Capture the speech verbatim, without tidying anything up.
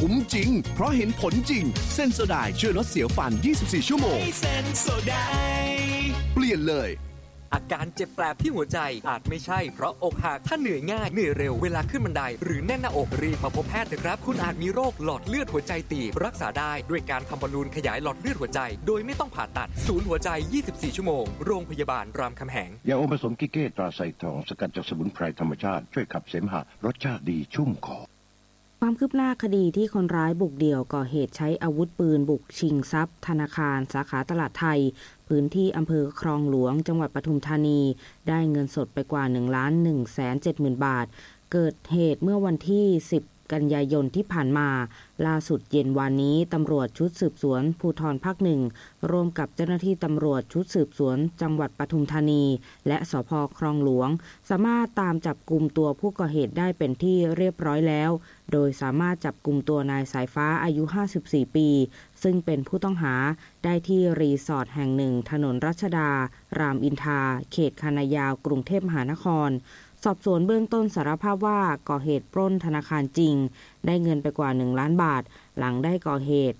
คุ้มจริงเพราะเห็นผลจริงเซนโซไดช่วยลดเสียวฟันยี่สิบสี่ชั่วโมงเซนโซไดเปลี่ยนเลยอาการเจ็บแปลบที่หัวใจอาจไม่ใช่เพราะอกหักถ้าเหนื่อยง่ายเหนื่อยเร็วเวลาขึ้นบันไดหรือแน่นหน้าอกรีบมาพบแพทย์เถอะครับคุณอาจมีโรคหลอดเลือดหัวใจตีบรักษาได้ด้วยการทำบอลลูนขยายหลอดเลือดหัวใจโดยไม่ต้องผ่าตัดศูนย์หัวใจยี่สิบสี่ชั่วโมงโรงพยาบาลรามคำแหงยาอมผสมกิเก้ตราไซทองสกัดจากสมุนไพรธรรมชาติช่วยขับเสมหะรสชาติดีชุ่มคอความคืบหน้าคดีที่คนร้ายบุกเดี่ยวก่อเหตุใช้อาวุธปืนบุกชิงทรัพย์ธนาคารสาขาตลาดไทยพื้นที่อำเภอคลองหลวงจังหวัดปทุมธานีได้เงินสดไปกว่า หนึ่งล้านหนึ่งแสนเจ็ดหมื่น บาทเกิดเหตุเมื่อวันที่สิบกันยายนที่ผ่านมาล่าสุดเย็นวันนี้ตำรวจชุดสืบสวนภูธรภาคหนึ่งร่วมกับเจ้าหน้าที่ตำรวจชุดสืบสวนจังหวัดปทุมธานีและสภ.คลองหลวงสามารถตามจับกุมตัวผู้ก่อเหตุได้เป็นที่เรียบร้อยแล้วโดยสามารถจับกุมตัวนายสายฟ้าอายุห้าสิบสี่ปีซึ่งเป็นผู้ต้องหาได้ที่รีสอร์ทแห่งหนึ่งถนนรัชดารามอินทราเขตคณะยาวกรุงเทพมหานครสอบสวนเบื้องต้นสารภาพว่าก่อเหตุปล้นธนาคารจริงได้เงินไปกว่าหนึ่งล้านบาทหลังได้ก่อเหตุ